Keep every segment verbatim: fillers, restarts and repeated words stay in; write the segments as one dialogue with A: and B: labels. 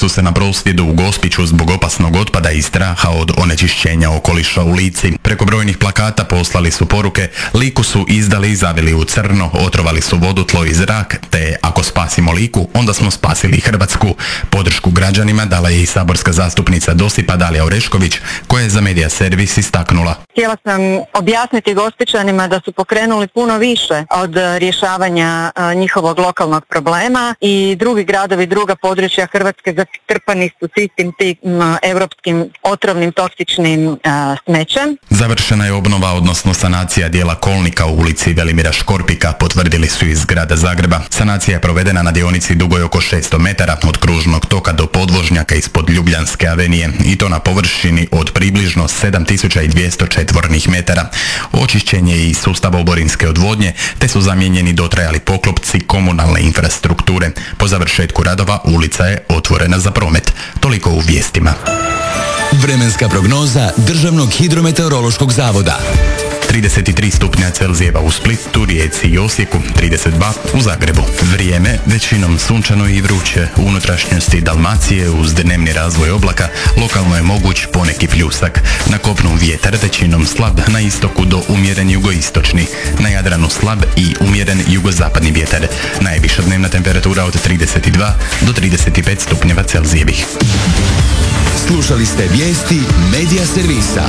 A: su se na prosvjedu u Gospiću zbog opasnog otpada i straha od onečišćenja okoliša u Lici. Preko brojnih plakata poslali su poruke: Liku su izdali i zavili u crno, otrovali su vodu, tlo i zrak, te ako spasimo Liku, onda smo spasili Hrvatsku. Podršku građanima dala je i saborska zastupnica Dosipa Dalija Orešković, koja je za Medija servis istaknula:
B: Htjela sam objasniti Gospićanima da su pokrenuli puno više od rješavanja njihovog lokalnog problema i drugi gradovi, druga područja Hrvatske zatrpani su istim tim europskim otrovnim toksičnim smećem.
A: Završena je obnova, odnosno sanacija dijela kolnika u ulici Velimira Škorpika, potvrdili su iz grada Zagreba. Sanacija je provedena na dionici dugoj oko šesto metara od kružnog toka do podvožnjaka ispod Ljubljanske avenije i to na površini od približno sedam tisuća dvjesto četvornih metara. Očišćen je i sustav oborinske odvodnje, te su zamijenjeni dotrajali poklopci komunalne infrastrukture. Po završetku radova ulica je otvorena za promet. Toliko u vijestima.
C: Vremenska prognoza Državnog hidrometeorološkog zavoda.
A: trideset tri stupnja Celzijeva u Splitu, Rijeci i Osijeku, trideset dva u Zagrebu. Vrijeme većinom sunčano i vruće. U unutrašnjosti Dalmacije uz dnevni razvoj oblaka lokalno je moguć poneki pljusak. Na kopnu vjetar većinom slab, na istoku do umjeren jugoistočni. Na Jadranu slab i umjeren jugozapadni vjetar. Najviša dnevna temperatura od trideset dva do trideset pet stupnjeva Celzijevih.
C: Slušali ste vijesti Medija servisa.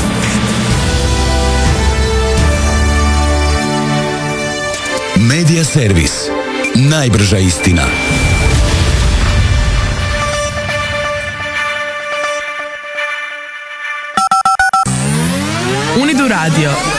C: Medija servis. Najbrža istina.
D: Unidu radio.